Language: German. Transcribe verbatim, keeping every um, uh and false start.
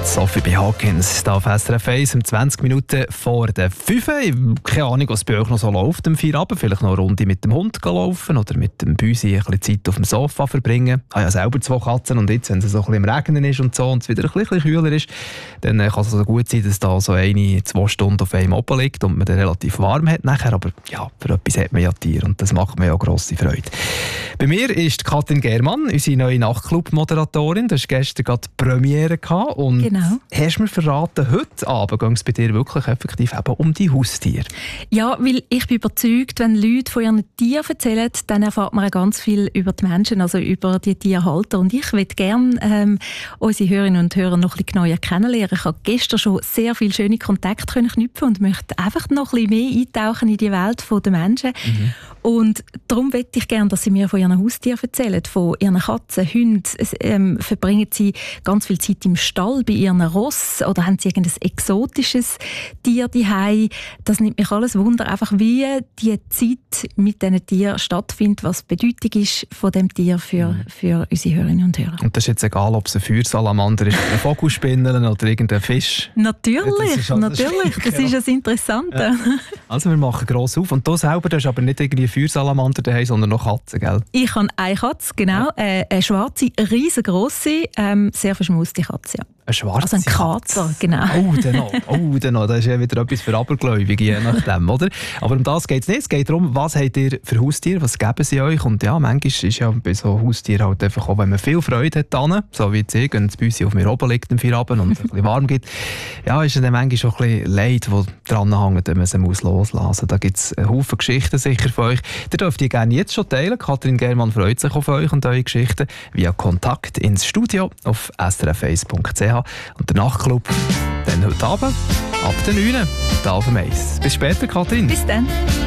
Sophie B. Hawkins, hier auf S R F eins, um zwanzig Minuten vor der fünf. Keine Ahnung, was bei euch noch so läuft am Feierabend. Vielleicht noch eine Runde mit dem Hund laufen oder mit dem Büsi ein bisschen Zeit auf dem Sofa verbringen. Ich habe ja selber zwei Katzen und jetzt, wenn es so ein bisschen im Regnen ist und so und es wieder ein bisschen kühler ist, dann kann es so gut sein, dass da so eine, zwei Stunden auf einem oben liegt und man dann relativ warm hat nachher. Aber ja, für etwas hat man ja Tiere und das macht mir ja grosse Freude. Bei mir ist Katrin Germann, unsere neue Nachtclub-Moderatorin. Du hast gestern gerade die Premiere gehabt und genau. Hast du mir verraten, heute Abend ging es bei dir wirklich effektiv eben um die Haustiere? Ja, weil ich bin überzeugt, wenn Leute von ihren Tieren erzählen, dann erfahrt man ganz viel über die Menschen, also über die Tierhalter. Und ich würde gerne ähm, unsere Hörerinnen und Hörer noch ein bisschen genauer kennenlernen. Ich habe gestern schon sehr viele schöne Kontakte knüpfen und möchte einfach noch ein bisschen mehr eintauchen in die Welt der Menschen. Mhm. Und darum möchte ich gerne, dass sie mir von ihren Haustieren erzählen, von ihren Katzen, Hunden. Ähm, verbringen sie ganz viel Zeit im Stall bei ihren Ross oder haben sie irgendein exotisches Tier daheim? Das nimmt mich alles Wunder, einfach wie die Zeit mit diesen Tieren stattfindet, was die Bedeutung ist von dem Tier für, für unsere Hörerinnen und Hörer. Und das ist jetzt egal, ob es ein Feuersalamander ist, ein Vogelspinne oder irgendein Fisch? Natürlich, das ist also natürlich. Das ist das Interessante. Ja. Also wir machen gross auf. Und du selber, du hast aber nicht irgendwie Feuersalamander daheim, sondern noch Katzen, gell? Ich habe eine Katze, genau. Ja. Äh, eine schwarze, riesengroße, ähm, sehr verschmuste Katze, ja. Ein schwarzer also ein Kater, genau. Oh, dann noch. Oh, dann noch. Das ist ja wieder etwas für Abergläubige, je nachdem, oder? Aber um das geht es nicht. Es geht darum, was habt ihr für Haustiere, was geben sie euch? Und ja, manchmal ist ja bei so Haustieren halt einfach auch, wenn man viel Freude hat dran, so wie sie, wenn das Büsi auf mir oben liegt am Feierabend und es ein bisschen warm gibt, ja, ist es dann manchmal schon ein bisschen Leid, das dranhängt, wenn man sie muss loslassen muss. Da gibt es einen Haufen Geschichten sicher von euch. Ihr dürft die gerne jetzt schon teilen. Katrin Germann freut sich auf euch und eure Geschichten via Kontakt ins Studio auf s r f eins punkt c h. Und der Nachtclub dann heute Abend ab der neun hier auf dem Eis. Bis später, Katrin. Bis dann.